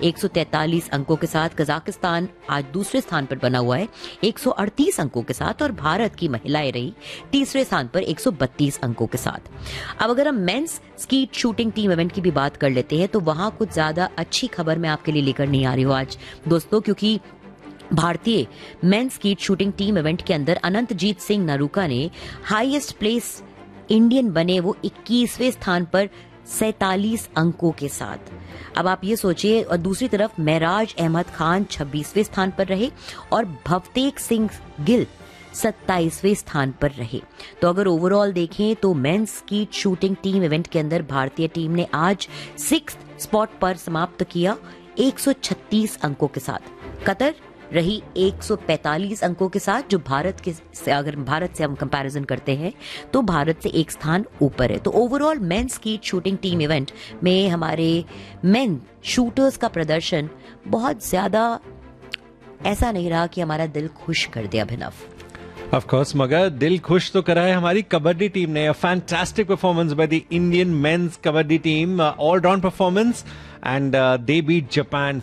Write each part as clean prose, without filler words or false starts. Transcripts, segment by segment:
143 अंकों के साथ। कजाकिस्तान आज दूसरे स्थान पर बना हुआ है 138 अंकों के साथ, और भारत की महिलाएं रही तीसरे स्थान पर 132 अंकों के साथ। अब अगर हम mains skeet shooting team event की भी बात कर लेते हैं तो वहां कुछ ज्यादा अच्छी खबर मैं आपके लिए लेकर नहीं आ रही हूं आज दोस्तों, क्योंकि भारतीय mains skeet shooting team event के अंदर अनंतजीत सिंह नरूका ने हाईएस्ट प्लेस इंडियन बने, वो 21वें स्थान पर 47 अंकों के साथ। अब आप ये सोचिए, और दूसरी तरफ महराज अहमद खान 26वें स्थान पर रहे और भवतेक सिंह गिल 27वें स्थान पर रहे। तो अगर ओवरऑल देखें तो mains skeet shooting team event के अंदर भारतीय टीम ने आज 6th स्पॉट पर समाप्त किया 136 अंकों के साथ। कतर रही 145 अंकों के साथ, जो भारत से अगर भारत से हम कंपैरिजन करते हैं तो भारत से एक स्थान ऊपर है। तो overall mains skeet shooting team event में हमारे मेन शूटर्स का प्रदर्शन बहुत ज्यादा ऐसा नहीं रहा कि हमारा दिल खुश कर दे अभिनव। Of course, मगर दिल खुश तो करा है हमारी कबड्डी टीम ने। A fantastic performance by the Indian men's kabaddi team, all-round performance, and they beat Japan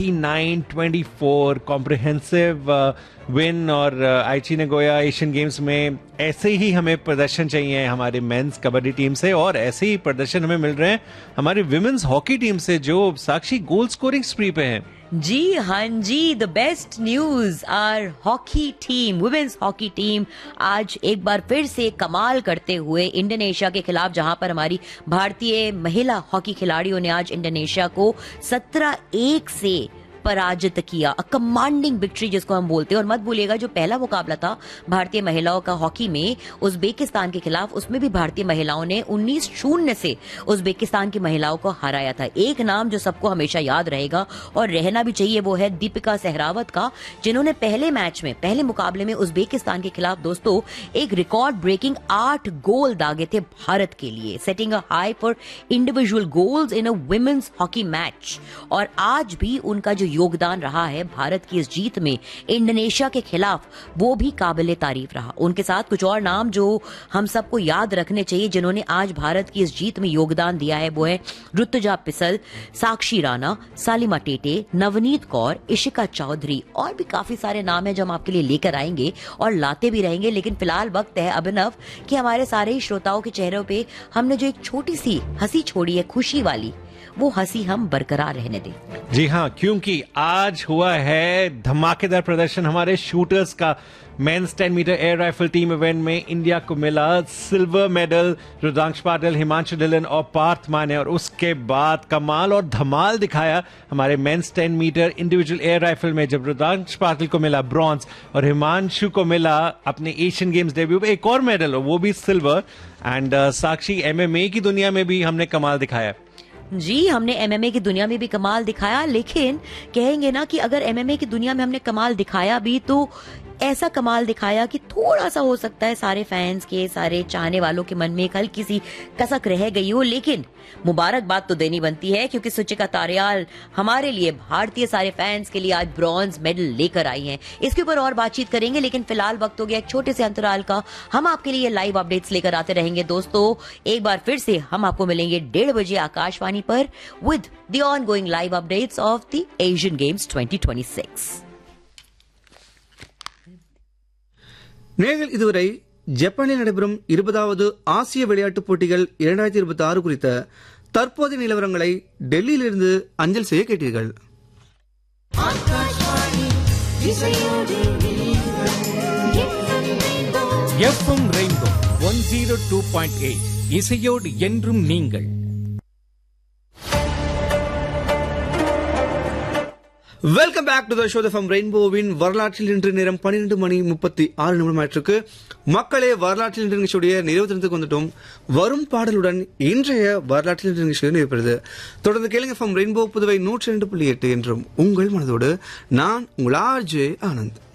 49-24, comprehensive win। और आइची नगोया एशियन गेम्स में ऐसे ही हमें प्रदर्शन चाहिए हमारे मेंस कबड्डी टीम से, और ऐसे ही प्रदर्शन हमें मिल रहे हैं हमारी विमेंस हॉकी टीम से, जो साक्षी गोल स्कोरिंग स्प्री पे है। जी हाँ जी, the best news, our hockey team, women's hockey team आज एक बार फिर से कमाल करते हुए इंडोनेशिया के खिलाफ, जहां पर हमारी भारतीय महिला हॉकी खिलाड़ियों ने आज इंडोनेशिया को 17-1 से पराजित किया। अ कमांडिंग विक्ट्री जिसको हम बोलते हैं। और मत भूलिएगा जो पहला मुकाबला था भारतीय महिलाओं का हॉकी में उज्बेकिस्तान के खिलाफ, उसमें भी भारतीय महिलाओं ने 19-0 से उज्बेकिस्तान की महिलाओं को हराया था। एक नाम जो सबको हमेशा याद रहेगा और रहना भी चाहिए वो है दीपिका सहरावत का, जिन्होंने पहले मैच में, पहले मुकाबले में उज्बेकिस्तान के खिलाफ दोस्तों एक रिकॉर्ड ब्रेकिंग 8 गोल दागे थे भारत के लिए, setting a high for individual goals in a women's hockey match. और आज भी उनका जो योगदान रहा है भारत की इस जीत में इंडोनेशिया के खिलाफ, वो भी काबिले तारीफ रहा। उनके साथ कुछ और नाम जो हम सबको याद रखने चाहिए जिन्होंने आज भारत की इस जीत में योगदान दिया है, वो है ऋतुजा पिसल, साक्षी राणा, सालिमा टेटे, नवनीत कौर, इशिका चौधरी, और भी काफी सारे नाम है जो हम आपके लिए लेकर आएंगे और लाते भी रहेंगे। लेकिन फिलहाल वक्त है अभिनव कि हमारे सारे ही श्रोताओं के चेहरों पे हमने जो एक छोटी सी हंसी छोड़ी है, खुशी वाली, वो हंसी हम बरकरार रहने दें। जी हाँ, क्योंकि आज हुआ है धमाकेदार प्रदर्शन हमारे शूटर्स का। Mains 10 metre air rifle team event में इंडिया को मिला सिल्वर मेडल। रुद्रांश पाटिल, हिमांशु ढिल्लन और पार्थ माने। और उसके बाद कमाल और धमाल दिखाया हमारे mains 10 metre individual air rifle में, जब रुद्रांश पाटिल को मिला ब्रॉन्ज और हिमांशु को मिला अपने एशियन गेम्स डेब्यू में एक और मेडल, वो भी सिल्वर। एंड साक्षी, एमएमए की दुनिया में भी हमने कमाल दिखाया। जी, हमने एमएमए की दुनिया में भी कमाल दिखाया, लेकिन कहेंगे ना कि अगर एमएमए की दुनिया में हमने कमाल दिखाया भी तो ऐसा कमाल दिखाया कि थोड़ा सा हो सकता है सारे फैंस के, सारे चाहने वालों के मन में एक हल्की सी कसक रह गई हो। लेकिन मुबारकबाद तो देनी बनती है, क्योंकि सुचिका तारियाल हमारे लिए, भारतीय सारे फैंस के लिए आज ब्रॉन्ज मेडल लेकर आई हैं। इसके ऊपर और बातचीत करेंगे, लेकिन फिलहाल वक्त हो गया एक छोटे से अंतराल का। हम आपके लिए लाइव अपडेट्स लेकर आते रहेंगे दोस्तों। एक बार फिर से हम आपको मिलेंगे 1:30 बजे आकाशवाणी पर with the ongoing live updates of the Asian games 2026। நேர்கள் இதுவரை ஜப்பானில் நடைபெறும் 20வது ஆசிய விளையாட்டுப் போட்டிகள் 2026 குறித்த தற்போதைய நிலவரங்களை டெல்லியிலிருந்து அஞ்சல் செய்ய கேட்டீர்கள். எஃப்எம் ரெயின்போ 102.8 இசையோடு என்றும் நீங்கள். Welcome back to the show from ரெயின்போவின் வரலாற்றில் இன்று நேரம் 12:36 மக்களே, வரலாற்றில் இன்று நிகழ்ச்சியுடைய நிறைவு தினத்துக்கு வந்துட்டோம். வரும் பாடலுடன் இன்றைய வரலாற்றில் இன்று நிகழ்ச்சியை நிறைவு. தொடர்ந்து கேளுங்க ஃப்ரம் ரெயின்போ புதுவை 102.8 என்றும் உங்கள் மனதோடு நான் உங்கள் ஆர்ஜே ஆனந்த்.